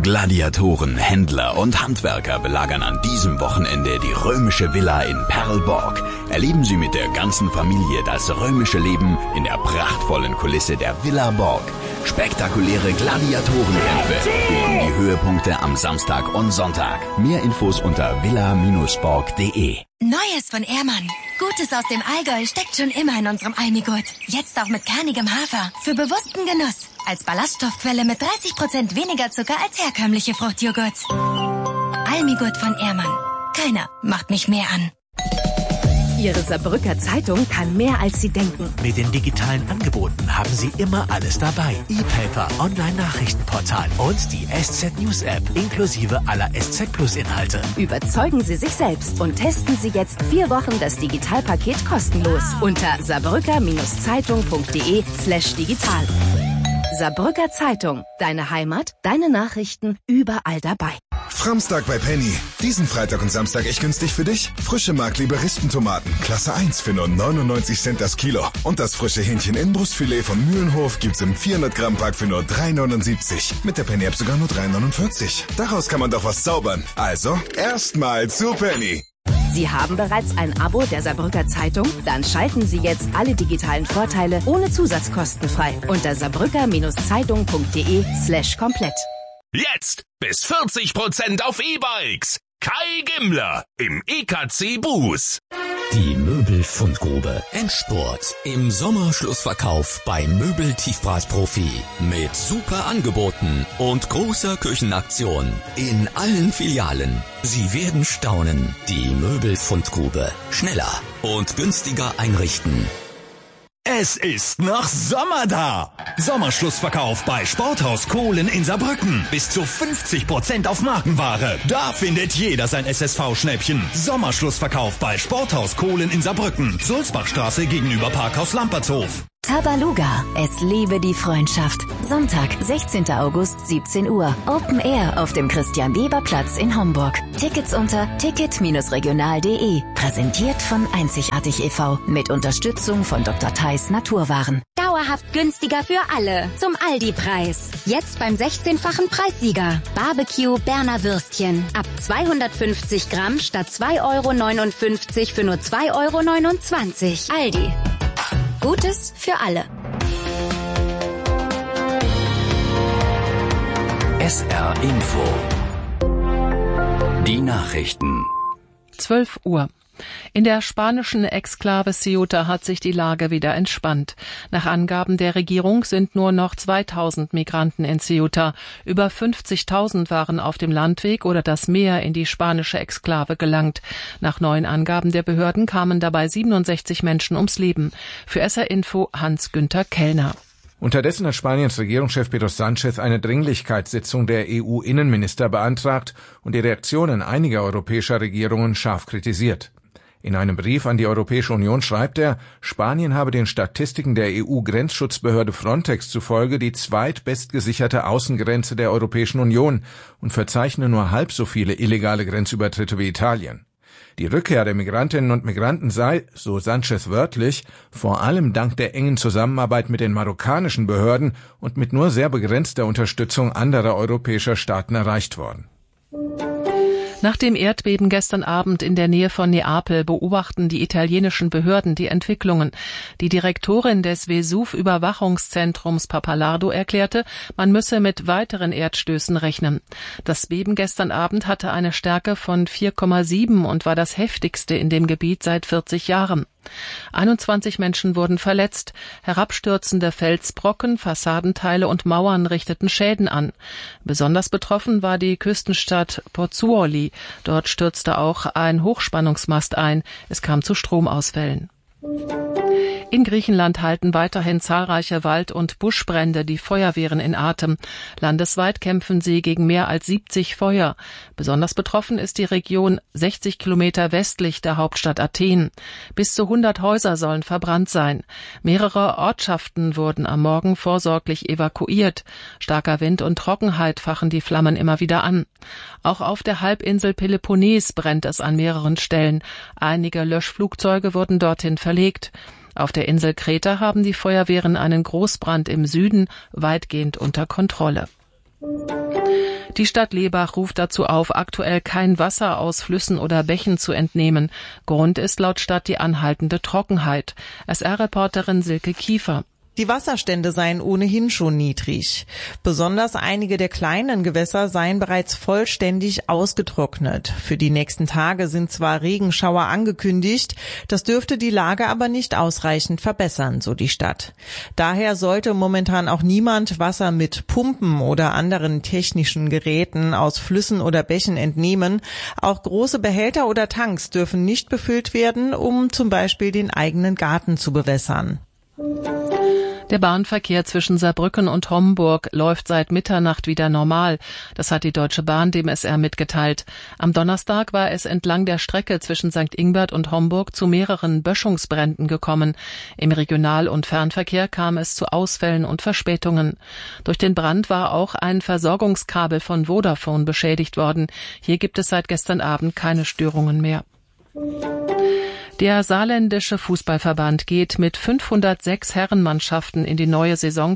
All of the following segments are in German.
Gladiatoren, Händler und Handwerker belagern an diesem Wochenende die römische Villa in Perlborg. Erleben Sie mit der ganzen Familie das römische Leben in der prachtvollen Kulisse der Villa Borg. Spektakuläre Gladiatorenkämpfe bilden die Höhepunkte am Samstag und Sonntag. Mehr Infos unter villa-borg.de. Neues von Ehrmann. Gutes aus dem Allgäu steckt schon immer in unserem Almigurt. Jetzt auch mit kernigem Hafer. Für bewussten Genuss. Als Ballaststoffquelle mit 30% weniger Zucker als herkömmliche Fruchtjoghurts. Almigurt von Ehrmann. Keiner macht mich mehr an. Ihre Saarbrücker Zeitung kann mehr, als Sie denken. Mit den digitalen Angeboten haben Sie immer alles dabei. E-Paper, Online-Nachrichtenportal und die SZ News App inklusive aller SZ Plus Inhalte. Überzeugen Sie sich selbst und testen Sie jetzt 4 Wochen das Digitalpaket kostenlos unter saarbrücker-zeitung.de/digital. Saarbrücker Zeitung. Deine Heimat, deine Nachrichten, überall dabei. Framstag bei Penny. Diesen Freitag und Samstag echt günstig für dich. Frische Mark-Liberisten-Tomaten, Klasse 1 für nur 99 Cent das Kilo. Und das frische Hähnchen-Innenbrustfilet von Mühlenhof gibt's im 400-Gramm-Pack für nur 3,79. Mit der Penny-App sogar nur 3,49. Daraus kann man doch was zaubern. Also, erstmal zu Penny. Sie haben bereits ein Abo der Saarbrücker Zeitung? Dann schalten Sie jetzt alle digitalen Vorteile ohne Zusatzkosten frei unter saarbrücker-zeitung.de/komplett. Jetzt bis 40% auf E-Bikes. Kai Gimmler im EKC Buß. Die Möbelfundgrube Endspurt im Sommerschlussverkauf bei Möbeltiefbratprofi mit super Angeboten und großer Küchenaktion in allen Filialen. Sie werden staunen. Die Möbelfundgrube. Schneller und günstiger einrichten. Es ist noch Sommer da. Sommerschlussverkauf bei Sporthaus Kohlen in Saarbrücken. Bis zu 50% auf Markenware. Da findet jeder sein SSV-Schnäppchen. Sommerschlussverkauf bei Sporthaus Kohlen in Saarbrücken. Sulzbachstraße gegenüber Parkhaus Lampertshof. Tabaluga, es liebe die Freundschaft. Sonntag, 16. August, 17 Uhr. Open Air auf dem Christian-Weber-Platz in Homburg. Tickets unter ticket-regional.de. Präsentiert von Einzigartig e.V. mit Unterstützung von Dr. Theis Naturwaren. Dauerhaft günstiger für alle. Zum Aldi-Preis. Jetzt beim 16-fachen Preissieger. Barbecue Berner Würstchen. Ab 250 Gramm statt 2,59 € für nur 2,29 €. Aldi. Gutes für alle. SR Info. Die Nachrichten. 12 Uhr. In der spanischen Exklave Ceuta hat sich die Lage wieder entspannt. Nach Angaben der Regierung sind nur noch 2000 Migranten in Ceuta. Über 50.000 waren auf dem Landweg oder das Meer in die spanische Exklave gelangt. Nach neuen Angaben der Behörden kamen dabei 67 Menschen ums Leben. Für SR Info Hans-Günther Kellner. Unterdessen hat Spaniens Regierungschef Pedro Sánchez eine Dringlichkeitssitzung der EU-Innenminister beantragt und die Reaktionen einiger europäischer Regierungen scharf kritisiert. In einem Brief an die Europäische Union schreibt er, Spanien habe den Statistiken der EU-Grenzschutzbehörde Frontex zufolge die zweitbestgesicherte Außengrenze der Europäischen Union und verzeichne nur halb so viele illegale Grenzübertritte wie Italien. Die Rückkehr der Migrantinnen und Migranten sei, so Sánchez wörtlich, vor allem dank der engen Zusammenarbeit mit den marokkanischen Behörden und mit nur sehr begrenzter Unterstützung anderer europäischer Staaten erreicht worden. Nach dem Erdbeben gestern Abend in der Nähe von Neapel beobachten die italienischen Behörden die Entwicklungen. Die Direktorin des Vesuv-Überwachungszentrums Pappalardo erklärte, man müsse mit weiteren Erdstößen rechnen. Das Beben gestern Abend hatte eine Stärke von 4,7 und war das heftigste in dem Gebiet seit 40 Jahren. 21 Menschen wurden verletzt. Herabstürzende Felsbrocken, Fassadenteile und Mauern richteten Schäden an. Besonders betroffen war die Küstenstadt Pozzuoli. Dort stürzte auch ein Hochspannungsmast ein. Es kam zu Stromausfällen. In Griechenland halten weiterhin zahlreiche Wald- und Buschbrände die Feuerwehren in Atem. Landesweit kämpfen sie gegen mehr als 70 Feuer. Besonders betroffen ist die Region 60 Kilometer westlich der Hauptstadt Athen. Bis zu 100 Häuser sollen verbrannt sein. Mehrere Ortschaften wurden am Morgen vorsorglich evakuiert. Starker Wind und Trockenheit fachen die Flammen immer wieder an. Auch auf der Halbinsel Peloponnes brennt es an mehreren Stellen. Einige Löschflugzeuge wurden dorthin verlegt. Auf der Insel Kreta haben die Feuerwehren einen Großbrand im Süden weitgehend unter Kontrolle. Die Stadt Lebach ruft dazu auf, aktuell kein Wasser aus Flüssen oder Bächen zu entnehmen. Grund ist laut Stadt die anhaltende Trockenheit. SR-Reporterin Silke Kiefer. Die Wasserstände seien ohnehin schon niedrig. Besonders einige der kleinen Gewässer seien bereits vollständig ausgetrocknet. Für die nächsten Tage sind zwar Regenschauer angekündigt, das dürfte die Lage aber nicht ausreichend verbessern, so die Stadt. Daher sollte momentan auch niemand Wasser mit Pumpen oder anderen technischen Geräten aus Flüssen oder Bächen entnehmen. Auch große Behälter oder Tanks dürfen nicht befüllt werden, um zum Beispiel den eigenen Garten zu bewässern. Der Bahnverkehr zwischen Saarbrücken und Homburg läuft seit Mitternacht wieder normal. Das hat die Deutsche Bahn dem SR mitgeteilt. Am Donnerstag war es entlang der Strecke zwischen St. Ingbert und Homburg zu mehreren Böschungsbränden gekommen. Im Regional- und Fernverkehr kam es zu Ausfällen und Verspätungen. Durch den Brand war auch ein Versorgungskabel von Vodafone beschädigt worden. Hier gibt es seit gestern Abend keine Störungen mehr. Der saarländische Fußballverband geht mit 506 Herrenmannschaften in die neue Saison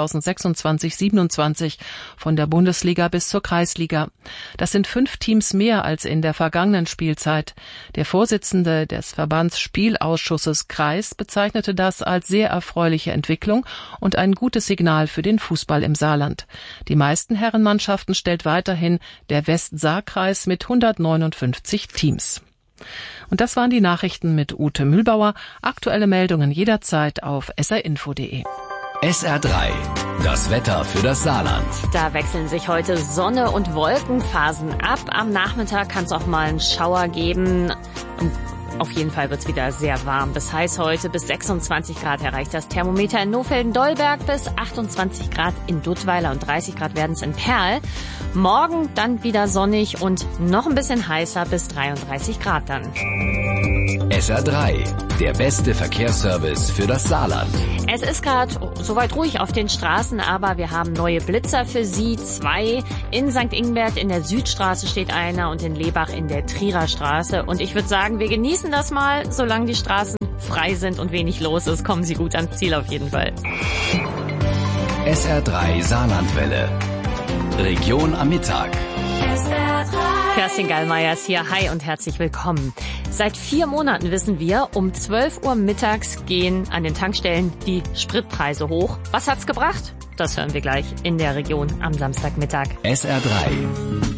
2026/27 von der Bundesliga bis zur Kreisliga. Das sind 5 Teams mehr als in der vergangenen Spielzeit. Der Vorsitzende des Verbandsspielausschusses Kreis bezeichnete das als sehr erfreuliche Entwicklung und ein gutes Signal für den Fußball im Saarland. Die meisten Herrenmannschaften stellt weiterhin der Westsaarkreis mit 159 Teams. Und das waren die Nachrichten mit Ute Mühlbauer. Aktuelle Meldungen jederzeit auf srinfo.de. SR3, das Wetter für das Saarland. Da wechseln sich heute Sonne- und Wolkenphasen ab. Am Nachmittag kann es auch mal einen Schauer geben. Und auf jeden Fall wird es wieder sehr warm. Bis heiß heute, bis 26 Grad erreicht das Thermometer in Nohfelden-Dolberg, bis 28 Grad in Duttweiler und 30 Grad werden es in Perl. Morgen dann wieder sonnig und noch ein bisschen heißer, bis 33 Grad dann. SR3, der beste Verkehrsservice für das Saarland. Es ist gerade soweit ruhig auf den Straßen, aber wir haben neue Blitzer für Sie. 2 in St. Ingbert in der Südstraße steht einer und in Lebach in der Trierer Straße. Und ich würde sagen, wir genießen das mal, solange die Straßen frei sind und wenig los ist. Kommen Sie gut ans Ziel auf jeden Fall. SR3 Saarlandwelle. Region am Mittag. Kerstin Gallmeier ist hier. Hi und herzlich willkommen. Seit 4 Monaten wissen wir, um 12 Uhr mittags gehen an den Tankstellen die Spritpreise hoch. Was hat's gebracht? Das hören wir gleich in der Region am Samstagmittag. SR3.